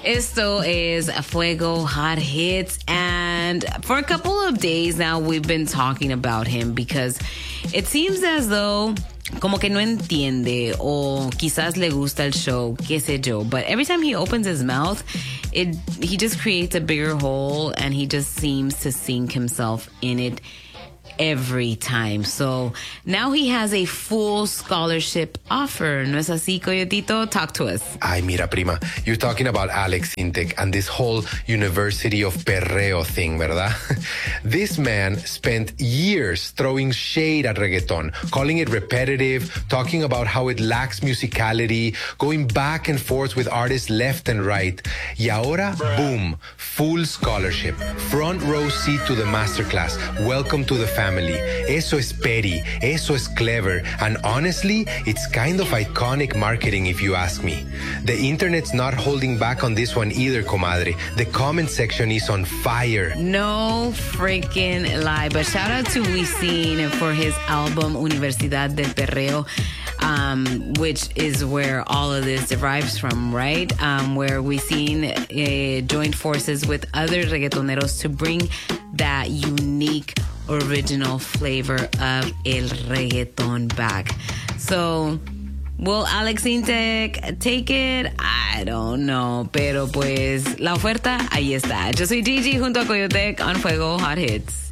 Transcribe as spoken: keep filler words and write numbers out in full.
Esto es Fuego Hot Hits, and for a couple of days now we've been talking about him because it seems as though como que no entiende o quizás le gusta el show, qué sé yo, but every time he opens his mouth, it he just creates a bigger hole and he just seems to sink himself in it every time. So now he has a full scholarship offer. ¿No es así, Coyotito? Talk to us. Ay, mira, prima, you're talking about Alex Intec and this whole University of Perreo thing, ¿verdad? This man spent years throwing shade at reggaeton, calling it repetitive, talking about how it lacks musicality, going back and forth with artists left and right. Y ahora, boom, full scholarship, front row seat to the masterclass. Welcome to the family. Eso es petty, eso es clever, and honestly, it's kind of iconic marketing if you ask me. The internet's not holding back on this one either, comadre. The comment section is on fire. No freaking lie. But shout out to Wisin for his album Universidad del Perreo, um, which is where all of this derives from, right? Um, where Wisin uh, joined forces with other reggaetoneros to bring that unique original flavor of el reggaeton back. So, will Alex Intec take it? I don't know. Pero pues, la oferta, ahí está. Yo soy Gigi junto a Coyotec on Fuego Hot Hits.